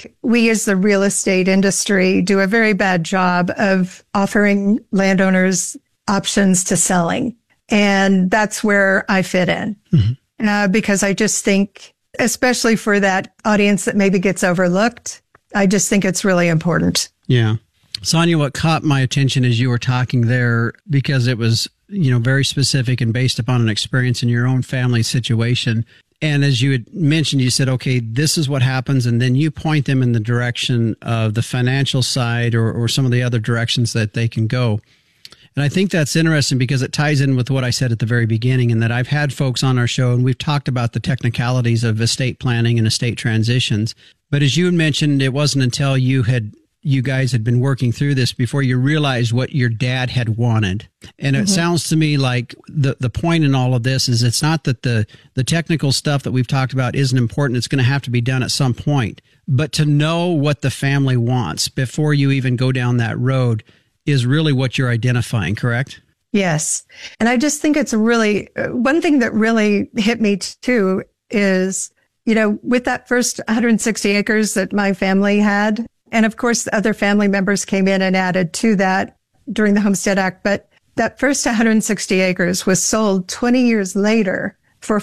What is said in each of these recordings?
think we as the real estate industry do a very bad job of offering landowners options to selling. And that's where I fit in. Because I just think, especially for that audience that maybe gets overlooked, I just think it's really important. Yeah. Sonia, what caught my attention as you were talking there, because it was, very specific and based upon an experience in your own family situation. And as you had mentioned, you said, okay, this is what happens. And then you point them in the direction of the financial side or some of the other directions that they can go. And I think that's interesting because it ties in with what I said at the very beginning, and that I've had folks on our show and we've talked about the technicalities of estate planning and estate transitions. But as you had mentioned, it wasn't until you guys had been working through this before you realized what your dad had wanted. And it sounds to me like the point in all of this is it's not that the technical stuff that we've talked about isn't important. It's going to have to be done at some point. But to know what the family wants before you even go down that road is really what you're identifying, correct? Yes. And I just think it's really, one thing that really hit me too is, with that first 160 acres that my family had, and of course, other family members came in and added to that during the Homestead Act. But that first 160 acres was sold 20 years later for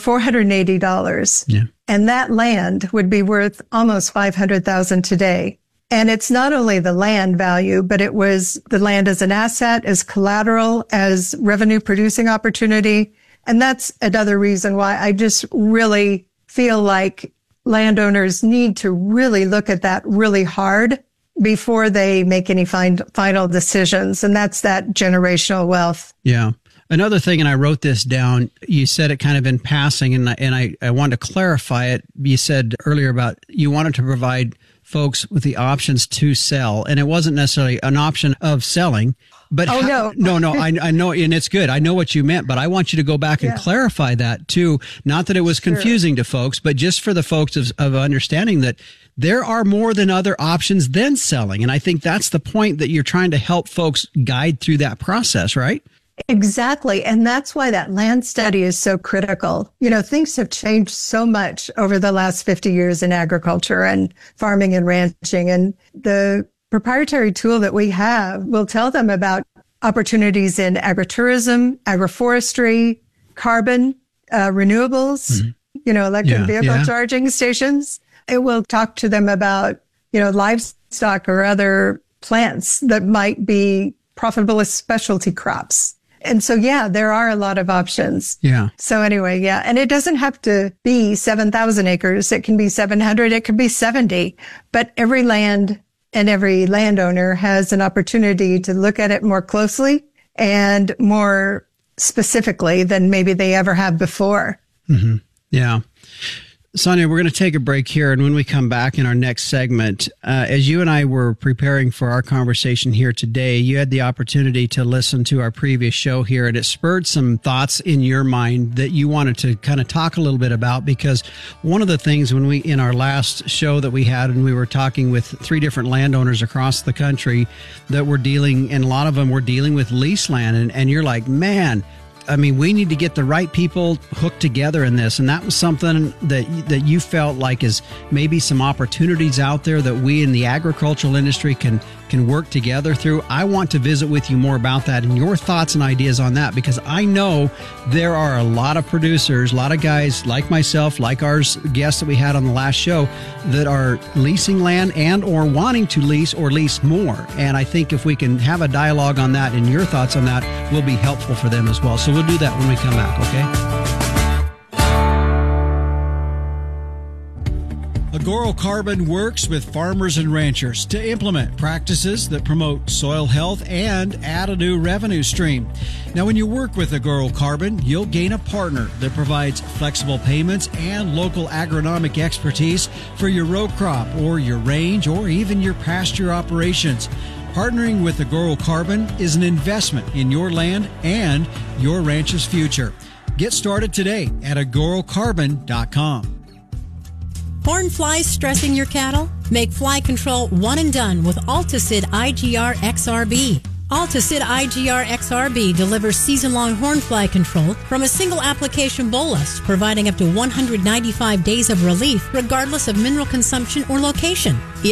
$480. Yeah. And that land would be worth almost $500,000 today. And it's not only the land value, but it was the land as an asset, as collateral, as revenue producing opportunity. And that's another reason why I just really feel like landowners need to really look at that really hard before they make any final decisions. And that's that generational wealth. Yeah. Another thing, and I wrote this down, you said it kind of in passing, and I wanted to clarify it. You said earlier about you wanted to provide folks with the options to sell, and it wasn't necessarily an option of selling. But no, I know, and it's good. I know what you meant, but I want you to go back and clarify that too. Not that it was confusing to folks, but just for the folks of understanding that there are more than other options than selling. And I think that's the point that you're trying to help folks guide through that process, right? Exactly. And that's why that land study is so critical. Things have changed so much over the last 50 years in agriculture and farming and ranching. And the proprietary tool that we have will tell them about opportunities in agritourism, agroforestry, carbon, renewables, electric vehicle charging stations. It will talk to them about, livestock or other plants that might be profitable as specialty crops. And so, there are a lot of options. Yeah. So anyway, and it doesn't have to be 7,000 acres. It can be 700. It could be 70. But every land and every landowner has an opportunity to look at it more closely and more specifically than maybe they ever have before. Mm-hmm. Yeah. Sonia, we're going to take a break here. And when we come back in our next segment, as you and I were preparing for our conversation here today, you had the opportunity to listen to our previous show here, and it spurred some thoughts in your mind that you wanted to kind of talk a little bit about. Because one of the things in our last show that we had, and we were talking with 3 different landowners across the country that were dealing, and a lot of them were dealing with lease land. And you're like, man, we need to get the right people hooked together in this. And that was something that you felt like is maybe some opportunities out there that we in the agricultural industry can work together through. I want to visit with you more about that and your thoughts and ideas on that, because I know there are a lot of producers, a lot of guys like myself, like our guests that we had on the last show, that are leasing land and or wanting to lease or lease more. And I think if we can have a dialogue on that and your thoughts on that will be helpful for them as well. So we'll do that when we come back, okay? Agoro Carbon works with farmers and ranchers to implement practices that promote soil health and add a new revenue stream. Now, when you work with Agoro Carbon, you'll gain a partner that provides flexible payments and local agronomic expertise for your row crop or your range or even your pasture operations. Partnering with Agoro Carbon is an investment in your land and your ranch's future. Get started today at agorocarbon.com. Horn flies stressing your cattle? Make fly control one and done with Alticid IGR XRB. Alticid IGR XRB delivers season-long horn fly control from a single application bolus, providing up to 195 days of relief regardless of mineral consumption or location.